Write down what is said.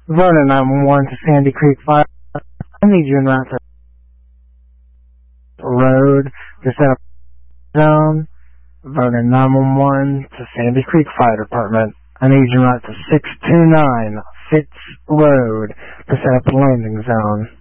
Vernon 911 to Sandy Creek Fire. I need you en route to road to set up zone. Vernon 911 to Sandy Creek Fire Department. I need you en route to 629 Fitz Road to set up a landing zone.